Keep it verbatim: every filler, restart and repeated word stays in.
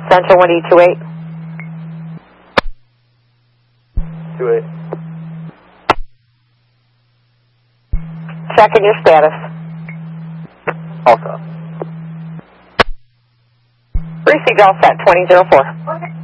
Central one E two eight. two eight. Checking your status. Also. Received all set, twenty oh four.